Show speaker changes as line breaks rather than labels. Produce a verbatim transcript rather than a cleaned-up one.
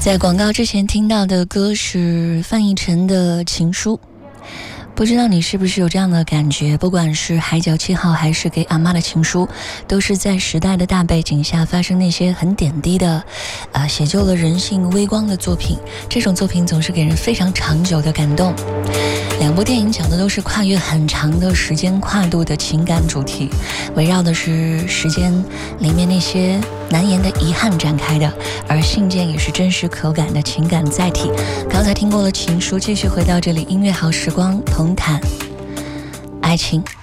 在广告之前听到的歌是范逸臣的《情书》，不知道你是不是有这样的感觉，不管是海角七号还是给阿妈的情书，都是在时代的大背景下发生那些很点滴的呃，写就了人性微光的作品。这种作品总是给人非常长久的感动。两部电影讲的都是跨越很长的时间跨度的情感主题，围绕的是时间里面那些难言的遗憾展开的，而信件也是真实可感的情感载体。刚才听过了情书，继续回到这里，音乐好时光，同谈爱情。